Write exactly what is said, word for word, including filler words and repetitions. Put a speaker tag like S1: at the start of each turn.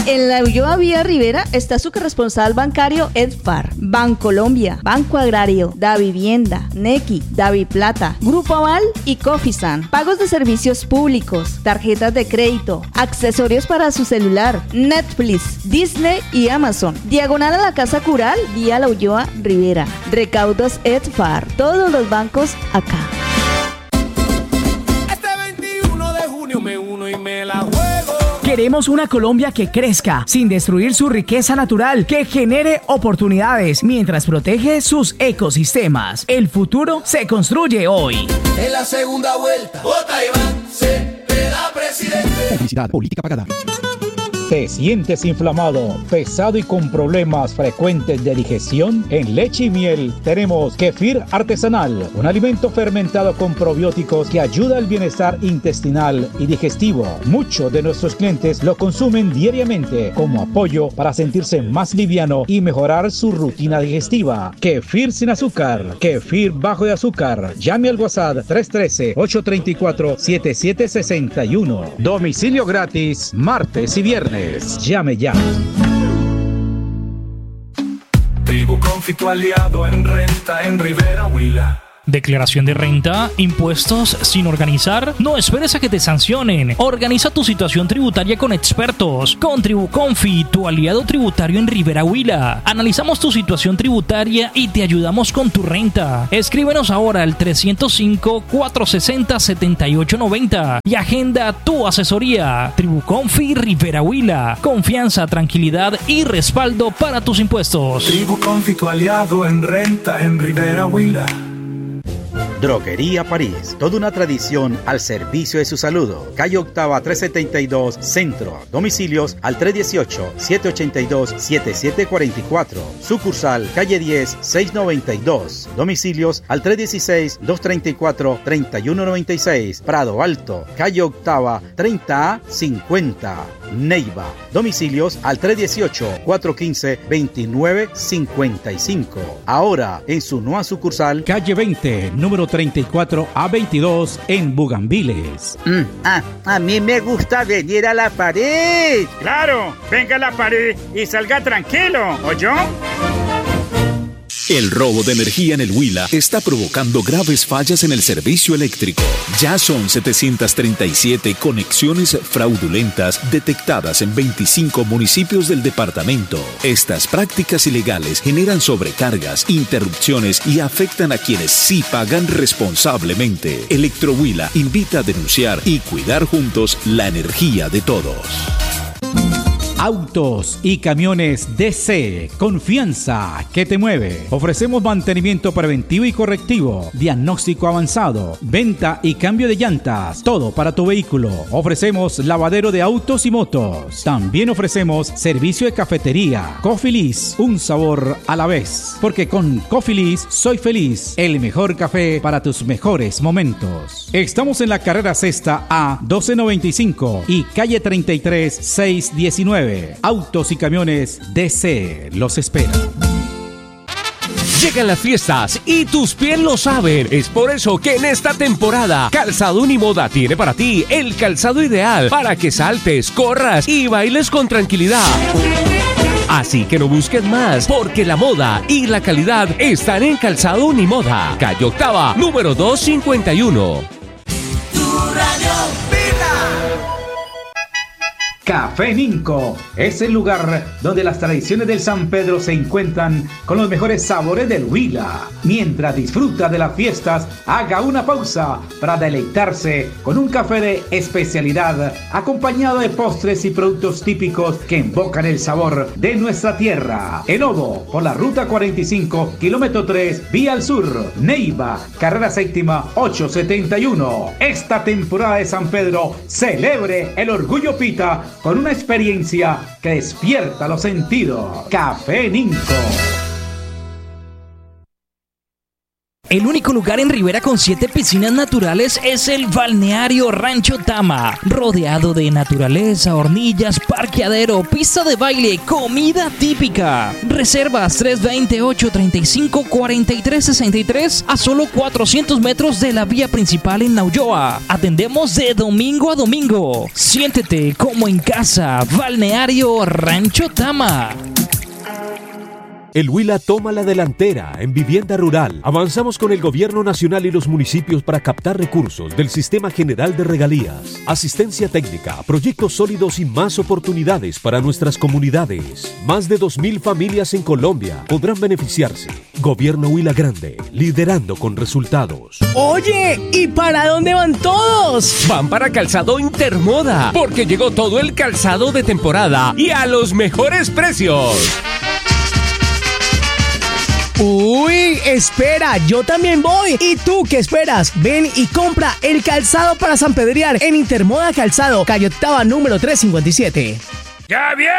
S1: En la Ulloa Vía Rivera está su corresponsal bancario Edfar, Bancolombia, Banco Agrario, Da Vivienda, Nequi, Davi Plata, Grupo Aval y Cofisan. Pagos de servicios públicos, tarjetas de crédito, accesorios para su celular, Netflix, Disney y Amazon. Diagonal a la Casa Cural, vía La Ulloa Rivera. Recaudos Edfar. Todos los bancos acá.
S2: Este veintiuno de junio me uno y me la juego.
S3: Queremos una Colombia que crezca sin destruir su riqueza natural, que genere oportunidades mientras protege sus ecosistemas. El futuro se construye hoy.
S2: En la segunda vuelta, vota Iván Cepeda, presidente.
S4: Publicidad política pagada.
S5: ¿Te sientes inflamado, pesado y con problemas frecuentes de digestión? En Leche y Miel tenemos Kefir Artesanal, un alimento fermentado con probióticos que ayuda al bienestar intestinal y digestivo. Muchos de nuestros clientes lo consumen diariamente como apoyo para sentirse más liviano y mejorar su rutina digestiva. Kefir sin azúcar, Kefir bajo de azúcar. Llame al WhatsApp tres uno tres, ocho tres cuatro, siete siete seis uno. Domicilio gratis, martes y viernes. Llame ya.
S2: Tribu Confi, tu aliado en renta en Rivera Huila.
S6: Declaración de renta, impuestos sin organizar. No esperes a que te sancionen. Organiza tu situación tributaria con expertos. Con Tribuconfi, tu aliado tributario en Rivera Huila. Analizamos tu situación tributaria y te ayudamos con tu renta. Escríbenos ahora al trescientos cinco, cuatrocientos sesenta, setenta y ocho noventa y agenda tu asesoría. Tribuconfi Rivera Huila. Confianza, tranquilidad y respaldo para tus impuestos.
S2: Tribuconfi, tu aliado en renta en Rivera Huila.
S7: Droguería París, toda una tradición al servicio de su saludo. Calle Octava trescientos setenta y dos, Centro. Domicilios al tres uno ocho, siete ocho dos, siete siete cuatro cuatro. Sucursal Calle diez, seiscientos noventa y dos. Domicilios al tres uno seis, dos tres cuatro, tres uno nueve seis. Prado Alto, Calle Octava treinta A cincuenta. Neiva. Domicilios al tres uno ocho, cuatro uno cinco, dos nueve cinco cinco. Ahora en su nueva sucursal
S5: Calle veinte, número treinta y cuatro A veintidós en Bugambiles.
S8: Mm, ah, a mí me gusta venir a La Pared.
S9: Claro, venga a La Pared y salga tranquilo, ¿oyó?
S10: El robo de energía en el Huila está provocando graves fallas en el servicio eléctrico. Ya son setecientas treinta y siete conexiones fraudulentas detectadas en veinticinco municipios del departamento. Estas prácticas ilegales generan sobrecargas, interrupciones y afectan a quienes sí pagan responsablemente. Electrohuila invita a denunciar y cuidar juntos la energía de todos.
S5: Autos y camiones D C, confianza que te mueve. Ofrecemos mantenimiento preventivo y correctivo, diagnóstico avanzado, venta y cambio de llantas, todo para tu vehículo. Ofrecemos lavadero de autos y motos. También ofrecemos servicio de cafetería. Cofilis, un sabor a la vez. Porque con Cofilis soy feliz, el mejor café para tus mejores momentos. Estamos en la carrera sexta A doce noventa y cinco y calle treinta y tres, seiscientos diecinueve. Autos y camiones D C los espera.
S11: Llegan las fiestas y tus pies lo saben. Es por eso que en esta temporada Calzado Unimoda tiene para ti el calzado ideal para que saltes, corras y bailes con tranquilidad. Así que no busques más, porque la moda y la calidad están en Calzado Unimoda. Calle Octava, número doscientos cincuenta y uno.
S2: Tu radio
S5: Café Ninco es el lugar donde las tradiciones del San Pedro se encuentran con los mejores sabores del Huila. Mientras disfruta de las fiestas, haga una pausa para deleitarse con un café de especialidad acompañado de postres y productos típicos que invocan el sabor de nuestra tierra. En Obo, por la ruta cuarenta y cinco, kilómetro tres, vía al sur. Neiva, carrera séptima, ochocientos setenta y uno. Esta temporada de San Pedro celebre el orgullo pita con una experiencia que despierta los sentidos. Café Ninco.
S6: El único lugar en Rivera con siete piscinas naturales es el Balneario Rancho Tama, rodeado de naturaleza, hornillas, parqueadero, pista de baile, comida típica. Reservas tres dos cero, ocho tres cinco, cuatro tres seis tres a solo cuatrocientos metros de la vía principal en Naulloa. Atendemos de domingo a domingo. Siéntete como en casa. Balneario Rancho Tama.
S11: El Huila toma la delantera en vivienda rural. Avanzamos con el gobierno nacional y los municipios para captar recursos del Sistema General de Regalías, asistencia técnica, proyectos sólidos y más oportunidades para nuestras comunidades. Más de dos mil familias en Colombia podrán beneficiarse. Gobierno Huila Grande, liderando con resultados.
S3: Oye, ¿y para dónde van todos?
S11: Van para Calzado Intermoda, porque llegó todo el calzado de temporada y a los mejores precios.
S3: Uy, espera, yo también voy. ¿Y tú qué esperas? Ven y compra el calzado para sanpedrear en Intermoda Calzado, calle Octava número trescientos cincuenta y siete.
S9: ¡Ya bien!